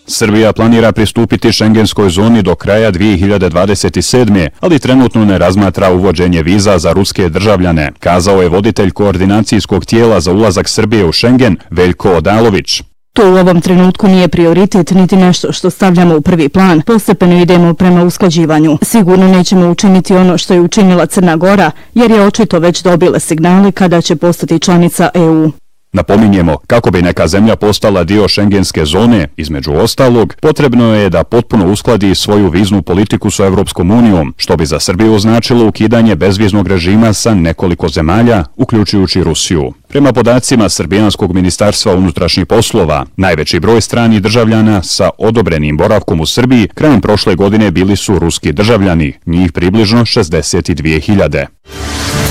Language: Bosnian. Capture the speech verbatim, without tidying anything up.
Srbija planira pristupiti šengenskoj zoni do kraja dvije hiljade dvadeset sedme. ali trenutno ne razmatra uvođenje viza za ruske državljane, kazao je voditelj koordinacijskog tijela za ulazak Srbije u Šengen, Veljko Odalović. To u ovom trenutku nije prioritet niti nešto što stavljamo u prvi plan. Postepeno idemo prema usklađivanju. Sigurno nećemo učiniti ono što je učinila Crna Gora, jer je očito već dobila signale kada će postati članica E U. Napominjemo, kako bi neka zemlja postala dio šengenske zone, između ostalog, potrebno je da potpuno uskladi svoju viznu politiku sa Evropskom unijom, što bi za Srbiju značilo ukidanje bezviznog režima sa nekoliko zemalja, uključujući Rusiju. Prema podacima Srbijanskog ministarstva unutrašnjih poslova, najveći broj stranih državljana sa odobrenim boravkom u Srbiji krajem prošle godine bili su ruski državljani, njih približno šezdeset dvije hiljade.